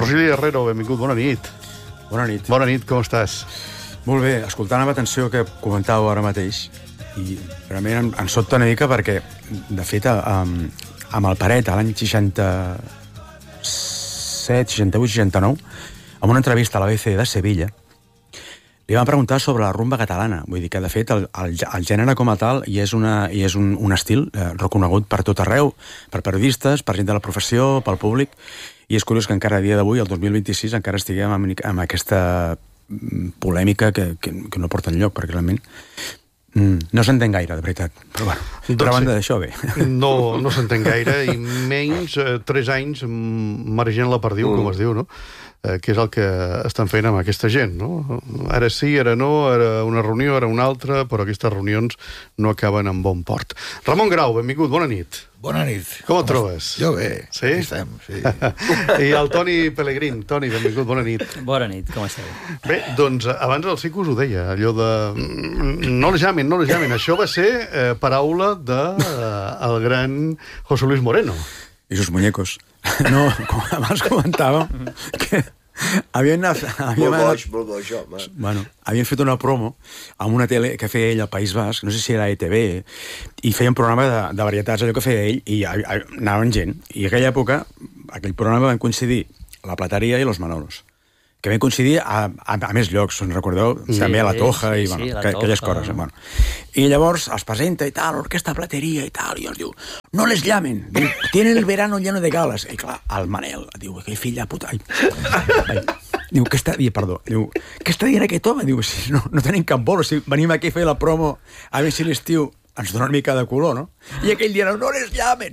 Roger Herrero, benvingut, bona nit. Bona nit. Bona nit, com estàs? Molt bé, escoltant amb atenció que comentàveu ara mateix, i realment em sobta una mica perquè, de fet, amb el Paret, a l'any 67, 68, 69, en una entrevista a l'ABC de Sevilla, li van preguntar sobre la rumba catalana. Vull dir que, de fet, el gènere com a tal i és un estil reconegut per tot arreu, per periodistes, per gent de la professió, pel públic, i és curiós que encara a dia d'avui, el 2026, encara estiguem amb aquesta polèmica que no porta enlloc, perquè realment no s'entén gaire, de veritat. Però, bueno, per a banda d'això, bé. No s'entén gaire, i menys 3 anys marejant la perdiu, com es diu, no? Que és el que estan fent amb aquesta gent, no? Ara sí, ara no, ara una reunió, ara una altra, però aquestes reunions no acaben en bon port. Ramon Grau, benvingut, bona nit. Bona nit. Com et trobes? Jo bé. Sí? Aquí estem, sí. I el Toni Pellegrín. Toni, benvingut, bona nit. Bona nit, com esteu? Bé, doncs, abans el Cico us ho deia, allò de... No le llamen. Això va ser paraula del gran José Luis Moreno. I sus muñecos. No, com abans comentàvem, que havien Molt boig, home. Bueno, havien fet una promo amb una tele que feia ell al País Basc, no sé si era ETV, i feia un programa de varietats, allò que feia ell, i anaven gent. I en aquella època, aquell programa van coincidir la Plateria i los Manolos, que van coincidir a més llocs, on recordeu, també a la Toja, i bueno, aquelles coses. Bueno. I llavors es presenta i tal, l'orquestra Plateria i tal, i ens diu, no les llamen, diu, tienen el verano lleno de galas. I clar, el Manel diu, que fill de puta. Diu, què està dient aquest home? Diu, si no tenim cap bolo, si venim aquí a fer la promo, a veure si l'estiu ens dona una mica de color, no? I aquell dia, no les llamen!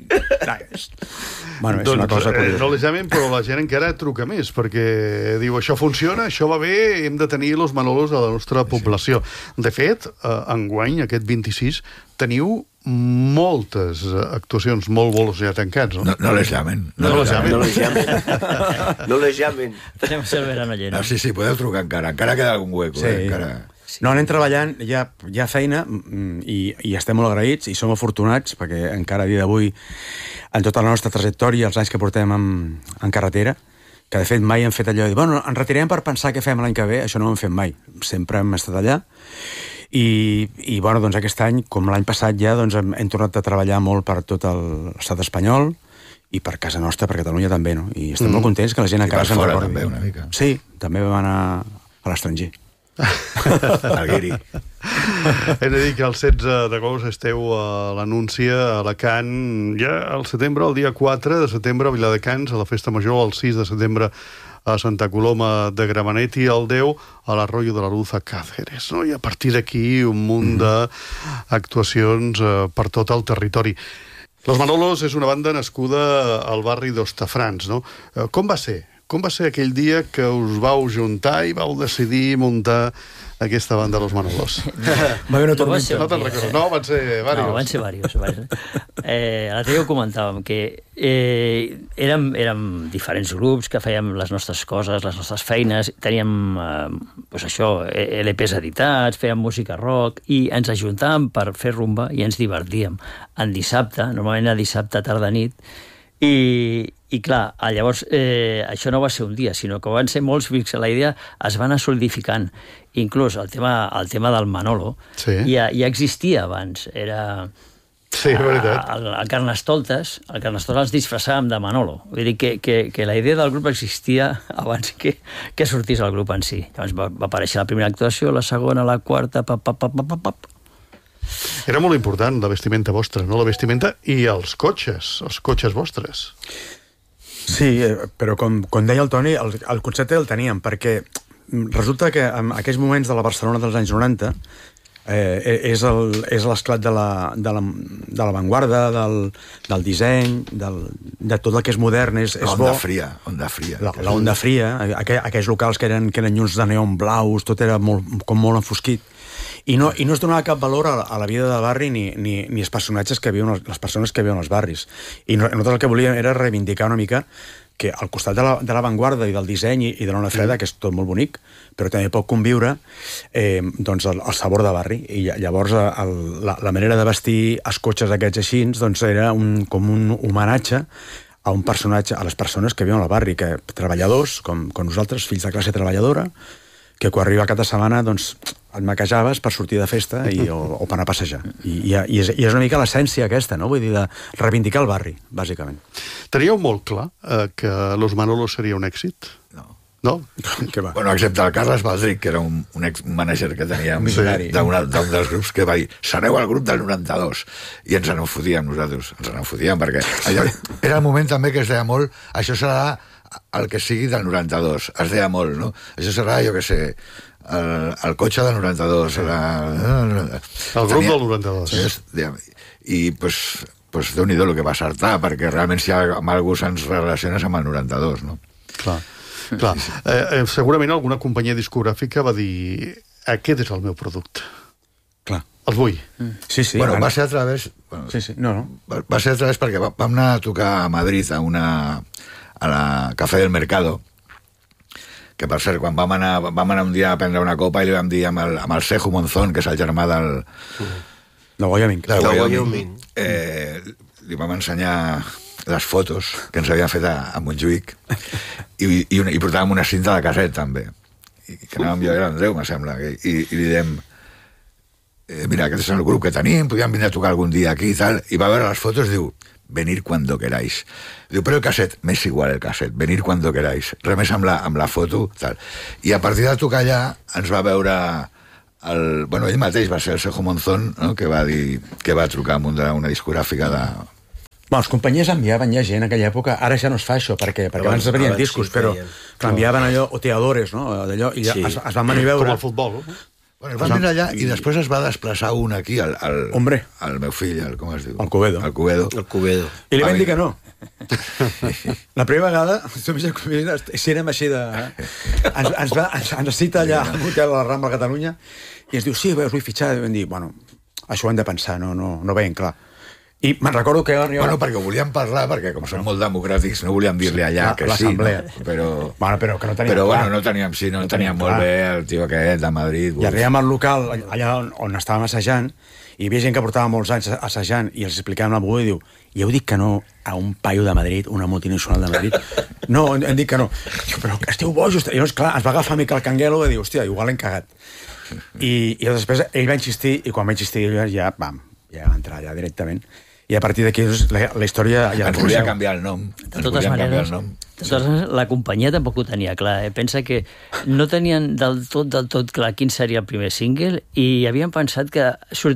Bueno, és una cosa curiosa. No les llamen, però la gent encara truca més, perquè diu, això funciona, això va bé, hem de tenir los Manolos a la nostra població. De fet, enguany, aquest 26, teniu moltes actuacions, molt bolos ja tancats, no? No les llamen. No les llamen. No les llamen. Tenim el verano lleno. No, sí, podeu trucar encara queda algun hueco, encara... No, anem treballant, hi ha feina i estem molt agraïts i som afortunats perquè encara a dia d'avui, en tota la nostra trajectòria, els anys que portem en carretera, que de fet mai hem fet allò de dir, bueno, ens retirem per pensar què fem l'any que ve, això no ho hem fet mai, sempre hem estat allà i bueno, doncs aquest any, com l'any passat ja, doncs hem tornat a treballar molt per tot l'estat espanyol i per casa nostra, per Catalunya també, no? I estem molt contents que la gent encara se'n recordi. També, una mica. Sí, també vam anar a l'estranger. El Guiri. He de dir que el 16 d'agost esteu a l'Anúncia a Alacant, ja al setembre, el dia 4 de setembre a Viladecans, a la Festa Major, el 6 de setembre a Santa Coloma de Gramenet i el 10 a l'Arroyo de la Luz a Cáceres, no? I a partir d'aquí un munt d'actuacions per tot el territori. Los Manolos és una banda nascuda al barri d'Hostafrancs, no? Com va ser? Com va ser aquell dia que us vau juntar i vau decidir muntar aquesta banda Los Manolos? Va haver una tormenta. No te'n recordo. No, van ser diversos. No, van ser diversos. L'altre dia ho comentàvem, que érem diferents grups que fèiem les nostres coses, les nostres feines, teníem LPs editats, fèiem música rock, i ens ajuntàvem per fer rumba i ens divertíem. En dissabte, normalment a dissabte tarda nit, i clar, llavors això no va ser un dia, sinó que van ser molts fins que la idea es va anar solidificant. Inclús el tema del Manolo ja existia abans. Era... Sí, és veritat. El Carnestoltes ens disfressàvem de Manolo. Vull dir que la idea del grup existia abans que sortís el grup en si. Llavors va aparèixer la primera actuació, la segona, la quarta, pap. Era molt important la vestimenta vostra, no? La vestimenta i els cotxes vostres. Sí, però com deia el Toni, el concepte el teníem, perquè resulta que en aquells moments de la Barcelona dels anys 90 és l'esclat de l'avantguarda, del disseny, de tot el que és modern, és bo. Onda fria. La onda fria, aquells locals que eren llums de neon blaus, tot era com molt enfosquit. I no es donava cap valor a la vida del barri ni als personatges que viuen, les persones que viuen als barris. I nosaltres el que volíem era reivindicar una mica que al costat de l'avantguarda i del disseny i de l'ona freda, que és tot molt bonic, però també pot conviure doncs el sabor de barri. I llavors la manera de vestir els cotxes aquests així doncs era com un homenatge a un personatge, a les persones que viuen al barri, que treballadors, com nosaltres, fills de classe treballadora, que quan arriba el cap de setmana doncs, et maquejaves per sortir de festa o per anar a passejar. I és una mica l'essència aquesta, no? Vull dir, de reivindicar el barri, bàsicament. Teníeu molt clar que Los Manolos seria un èxit? No. No? Què va? Bueno, excepte el Carles Baldric, que era un ex-manager que teníem d'un dels grups, que va dir, sereu el grup del 92. I ens en fotíem nosaltres. Ens en fotíem perquè allò, era el moment també que es deia molt, això serà el que sigui del 92. Es deia molt, no? Això serà, jo què sé, el cotxe del 92. El grup del 92. I, pues Déu-n'hi-do el que va acertar, perquè realment si amb algú se'ns relaciones amb el 92, no? Clar. Segurament alguna companyia discogràfica va dir aquest és el meu producte. Clar. El vull. Sí. Bueno, va ser a través... Bueno, sí. No. Va ser a través perquè vam anar a tocar a Madrid a la Café del Mercado, que per cert, quan vam anar un dia a prendre una copa i li vam dir amb el Sejo Monzón, que és el germà del... De Wyoming. Li vam ensenyar les fotos que ens havien fet a Montjuïc i portàvem una cinta de casset també, i que anàvem jo i l'Andreu, me sembla, i li dèiem mira, aquest és el grup que tenim, podíem venir a tocar algun dia aquí i tal, i va veure les fotos i diu, venir cuando queráis. Diu, però el casset, m'és igual el casset, venir cuando queráis. Res més amb la foto, tal. I a partir de tocar allà ens va veure ell mateix va ser el Sejo Monzón, no? Que va dir que va trucar amb una discogràfica de... Bueno, les companyies enviaven ja gent en aquella època, ara ja no es fa això, perquè abans venien discos, però enviaven allò, oteadores, no? D'allò, i ja es van venir a veure... Com el futbol, no? Bueno, van venir allà i després es va desplaçar un aquí, el meu fill, com es diu? El Cubedo. El Cubedo. I li van dir que no. La primera vegada, si érem així de... Ens cita allà a l'hotel a la Rambla Catalunya i ens diu, sí, us vull fitxar. I vam dir, bueno, això ho hem de pensar, no veiem clar. I me'n recordo que... Bueno, perquè volíem parlar, perquè com som molt democràtics no volíem dir-li allà que sí, no? Però que no teníem clar. Bueno, no teníem molt bé el tio aquest de Madrid. I arribem al local, allà on estàvem assajant, i hi havia gent que portava molts anys assajant, i els explicàvem la moguda i diu, i heu dit que no a un paio de Madrid, una multinacional de Madrid? No, hem dit que no. Però esteu bojos. I llavors, clar, es va agafar Miquel Canguelo i va dir, hòstia, igual l'hem cagat. I després ell va insistir, i quan va insistir ja va entrar allà directament. I a partir d'aquí la història... Ens volia canviar el nom. De totes maneres, la companyia tampoc ho tenia clar. Pensa que no tenien del tot clar quin seria el primer single i havien pensat que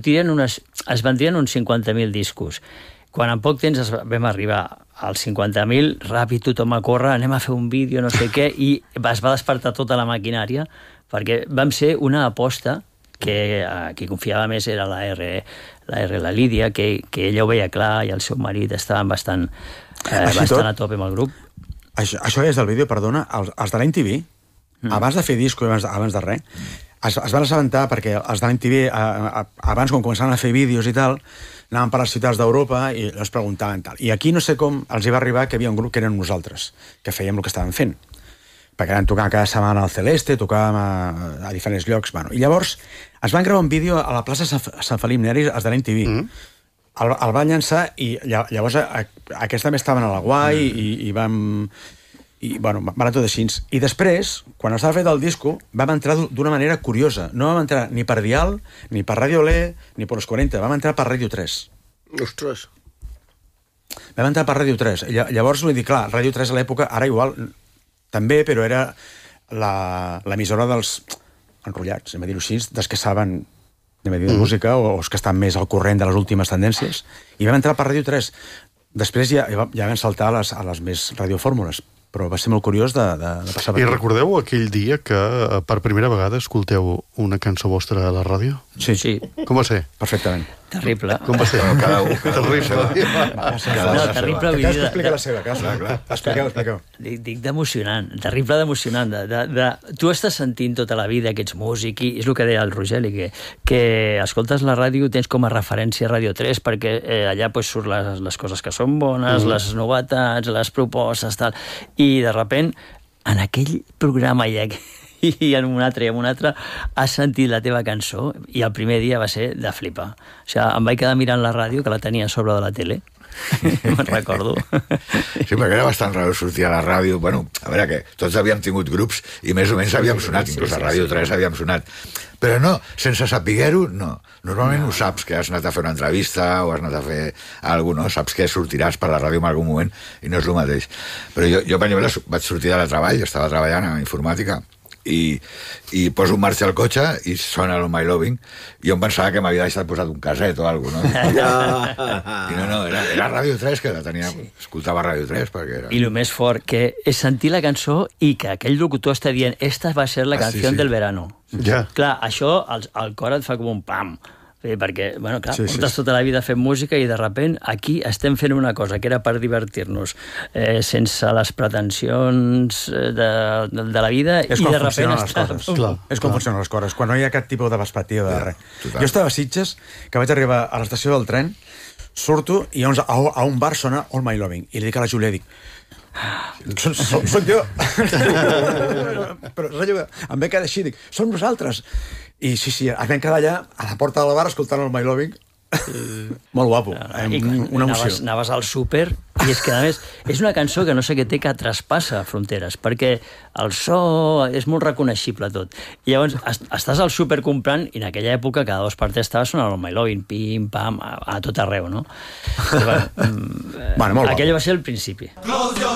es vendrien uns 50.000 discos. Quan en poc temps vam arribar als 50.000, ràpid tothom a córrer, anem a fer un vídeo, no sé què, i es va despertar tota la maquinària, perquè vam ser una aposta que qui confiava més era la Lídia, que ella ho veia clar i el seu marit estaven bastant a tope amb el grup. Això és del vídeo, perdona, els de l'MTV, abans de fer disco i abans de res, es van assabentar perquè els de l'MTV, abans quan començaven a fer vídeos i tal, anaven per les ciutats d'Europa i els preguntaven tal. I aquí no sé com els hi va arribar que hi havia un grup que eren nosaltres, que fèiem el que estàvem fent. Perquè eren tocant cada setmana al Celeste, tocàvem a diferents llocs. Bueno, i llavors es van gravar un vídeo a la plaça Sant Felip Neri, els de l'MTV. El van llançar i llavors aquests també estaven a la Guai i van anar tot així. I després, quan estava fet el disco, vam entrar d'una manera curiosa. No vam entrar ni per Dial, ni per Radio Le, ni per los 40. Vam entrar per Radio 3. Ostres. Vam entrar per Radio 3. Llavors, vull dir, clar, Radio 3 a l'època, ara igual... també, però era l'emissora dels enrotllats, anem a dir-ho així, dels que saben de música o els que estan més al corrent de les últimes tendències, i vam entrar per Ràdio 3. Després ja vam saltar a les més radiofórmules, però va ser molt curiós de passar per aquí. I recordeu aquell dia que per primera vegada escolteu una cançó vostra a la ràdio? Sí. Com va ser? Perfectament. Terrible. Com va ser? Cada un. Terrible. Terrible. Cadascú explica la seva, expliqueu. Dic d'emocionant, terrible d'emocionant. Tu estàs sentint tota la vida que ets músic i és el que deia el Rogeli, que escoltes la ràdio, tens com a referència Ràdio 3 perquè allà surt les coses que són bones, les novetats, les propostes, tal. I de sobte, en aquell programa i en un altre, has sentit la teva cançó i el primer dia va ser de flipar. O sigui, em vaig quedar mirant la ràdio, que la tenia a sobre de la tele, Me'n recordo. Sí, perquè era bastant raro sortir a la ràdio. Bueno, a veure, que tots havíem tingut grups i més o menys havíem sonat, inclús a Ràdio 3 havíem sonat. Però no, sense sapiguer-ho, no. Normalment ho saps, que has anat a fer una entrevista o has anat a fer alguna cosa, no? Saps que sortiràs per la ràdio en algun moment i no és el mateix. Però jo per exemple, vaig sortir de la treball, estava treballant a informàtica, i poso en marxa el cotxe i sona el My Loving. Jo em pensava que m'havia deixat posat un caset o alguna cosa, no? I no, era Ràdio 3, que la tenia, escoltava Ràdio 3 perquè era... I el més fort, que és sentir la cançó i que aquell locutor està dient esta va ser la canció del verano. Ja. Clar, això al cor et fa com un pam. Perquè, bueno, clar, portes tota la vida fent música i de sobte aquí estem fent una cosa que era per divertir-nos, sense les pretensions de la vida, és i de sobte estàs... És com funcionen les coses, quan no hi ha cap tipus de perspectiva de res. Jo estava a Sitges, que vaig arribar a l'estació del tren, surto i a un bar sona All My Loving, i li dic a la Júlia, dic, soc jo. Però em ve quedar així, dic, som nosaltres. I sí, ens vam quedar allà a la porta del bar escoltant el My Loving. Molt guapo, una emoció. Anaves al súper i és que, a més, és una cançó que no sé què té, que traspassa fronteres, perquè el so és molt reconeixible tot. I llavors estàs al súper comprant i en aquella època cada 2 per 3 estava sonant el My Loving, pim, pam, a tot arreu, no? Però, bueno, aquell va ser el principi.